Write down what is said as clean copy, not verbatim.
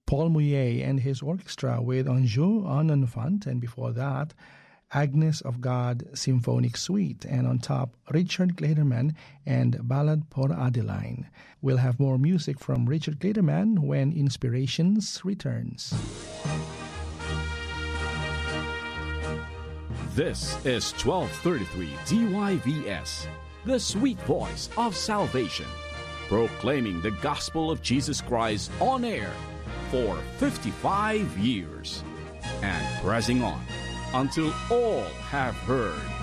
Paul Mouillet and his orchestra with Anjou en Enfant, and before that, Agnes of God Symphonic Suite, and on top, Richard Clayderman and Ballad pour Adeline. We'll have more music from Richard Clayderman when Inspirations returns. This is 1233 DYVS, the sweet voice of salvation, proclaiming the gospel of Jesus Christ on air for 55 years and pressing on until all have heard.